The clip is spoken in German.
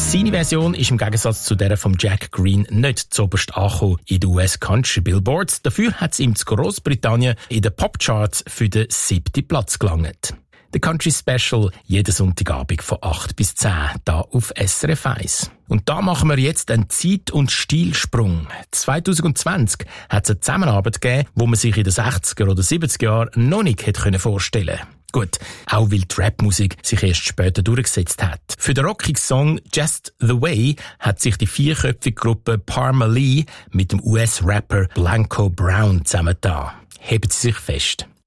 Seine Version ist im Gegensatz zu der von Jack Green nicht zuoberst angekommen in den US Country Billboards. Dafür hat es ihm zu Großbritannien in den Popcharts für den 7. Platz gelangt. Der Country Special jeden Sonntagabend von 8 bis 10 da auf SRF 1. Und da machen wir jetzt einen Zeit- und Stilsprung. 2020 hat es eine Zusammenarbeit gegeben, wo man sich in den 60er oder 70er Jahren noch nicht hätte vorstellen können. Gut, auch weil die Rap-Musik sich erst später durchgesetzt hat. Für den rockigen Song Just the Way hat sich die vierköpfige Gruppe Parma Lee mit dem US-Rapper Blanco Brown zusammengetan. Heben Sie sich fest.